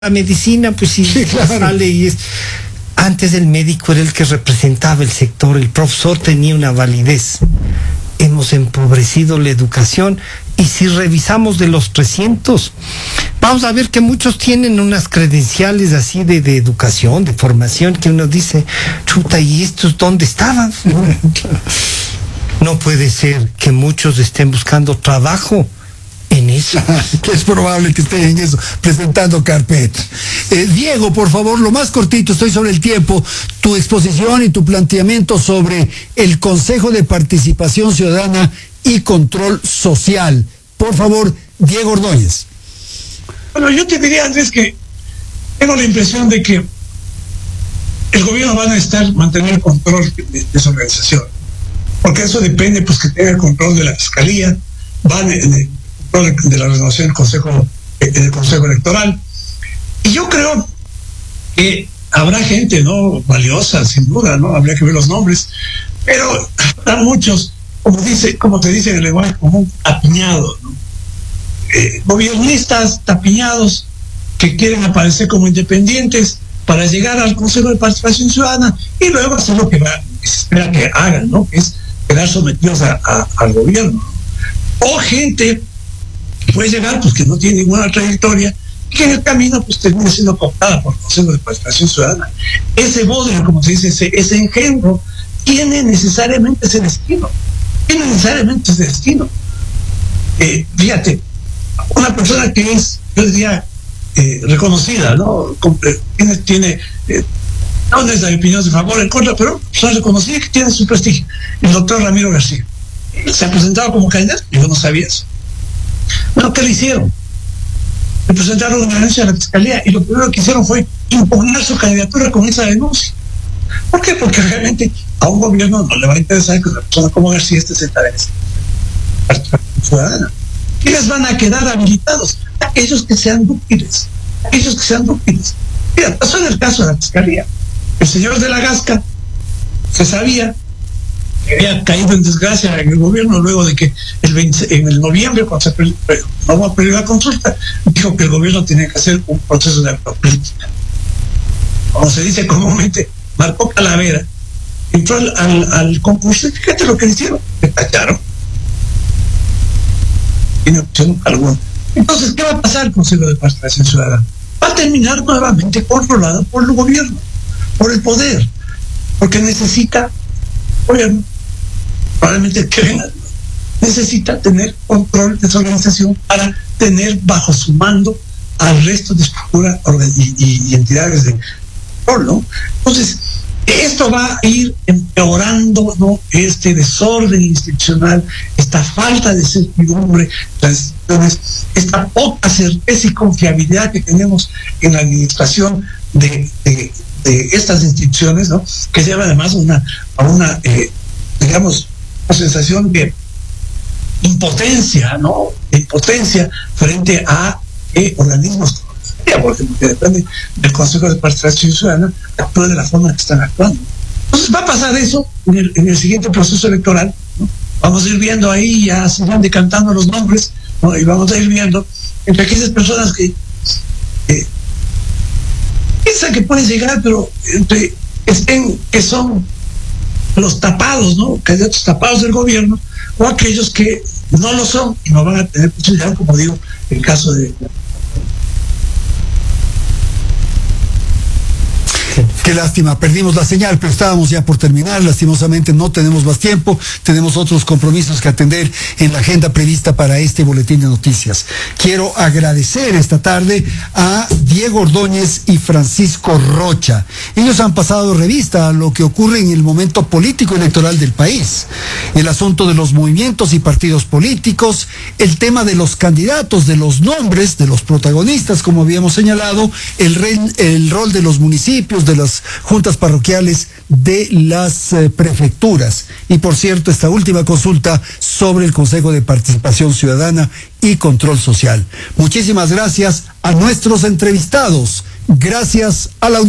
La medicina, pues sí, claro. Sale y es... Antes el médico era el que representaba el sector, el profesor tenía una validez. Hemos empobrecido la educación y si revisamos de los 300, vamos a ver que muchos tienen unas credenciales así de educación, de formación, que uno dice, chuta, ¿y estos dónde estaban? No puede ser que muchos estén buscando trabajo en eso. Que es probable que estén en eso, presentando carpeta. Diego, por favor, lo más cortito, estoy sobre el tiempo, tu exposición y tu planteamiento sobre el Consejo de Participación Ciudadana y Control Social. Por favor, Diego Ordóñez. Bueno, yo te diría, Andrés, que tengo la impresión de que el gobierno va a necesitar mantener el control de esa organización, porque eso depende, pues, que tenga el control de la Fiscalía, de la renovación del Consejo Electoral. Y yo creo que habrá gente, ¿no?, valiosa, sin duda, ¿no? Habría que ver los nombres, pero habrá muchos, como te dicen en el lenguaje común, tapiñados, ¿no? Gobiernistas tapiñados que quieren aparecer como independientes para llegar al Consejo de Participación Ciudadana y luego hacer lo que se espera que hagan, ¿no?, que es quedar sometidos al gobierno. O gente puede llegar, pues, que no tiene ninguna trayectoria y que en el camino, pues, termina siendo cooptada por el Consejo de Participación Ciudadana. Ese bodrio, como se dice, ese engendro, tiene necesariamente ese destino. Fíjate, una persona que es, yo diría, reconocida, ¿no? No es la opinión de favor o en contra, pero es reconocida, que tiene su prestigio. El doctor Ramiro García. Él se ha presentado como candidato, yo no sabía eso. Bueno, ¿qué le hicieron? Le presentaron una denuncia a la Fiscalía y lo primero que hicieron fue impugnar su candidatura con esa denuncia. ¿Por qué? Porque realmente a un gobierno no le va a interesar que una persona como García esté sentada en esa participación ciudadana. ¿Quiénes van a quedar habilitados? Aquellos que sean dúctiles. Mira, pasó en el caso de la Fiscalía. El señor de la Gasca se sabía que había caído en desgracia en el gobierno luego de que en el noviembre, cuando se renovó a pedir la consulta, dijo que el gobierno tenía que hacer un proceso de autocrítica. Como se dice comúnmente, marcó calavera, entró al concurso y fíjate lo que le hicieron, le tacharon. Tiene opción alguna. Entonces, ¿qué va a pasar con el Consejo de Participación Ciudadana? Va a terminar nuevamente controlado por el gobierno, por el poder, porque necesita, gobierno, probablemente que venga, necesita tener control de su organización para tener bajo su mando al resto de estructuras y entidades de control, ¿no? Entonces, esto va a ir empeorando, ¿no?, este desorden institucional, esta falta de certidumbre, esta poca certeza y confiabilidad que tenemos en la administración de estas instituciones, ¿no?, que lleva además a una digamos, una sensación de impotencia, ¿no?, de impotencia frente a organismos, por ejemplo, que dependen del Consejo de Participación Ciudadana, actúe de la forma que están actuando. Entonces va a pasar eso en el siguiente proceso electoral, ¿no? Vamos a ir viendo ahí, ya se van decantando los nombres, ¿no?, y vamos a ir viendo entre aquellas personas que piensan que pueden llegar, pero que son los tapados, ¿no?, candidatos tapados del gobierno, o aquellos que no lo son y no van a tener posibilidad, como digo, en el caso de... Qué lástima, perdimos la señal, pero estábamos ya por terminar. Lastimosamente no tenemos más tiempo, tenemos otros compromisos que atender en la agenda prevista para este boletín de noticias. Quiero agradecer esta tarde a Diego Ordóñez y Francisco Rocha. Ellos han pasado revista a lo que ocurre en el momento político electoral del país, el asunto de los movimientos y partidos políticos, el tema de los candidatos, de los nombres, de los protagonistas, como habíamos señalado, el rol de los municipios, de las juntas parroquiales, de las prefecturas. Y por cierto, esta última consulta sobre el Consejo de Participación Ciudadana y Control Social. Muchísimas gracias a nuestros entrevistados. Gracias a la audiencia.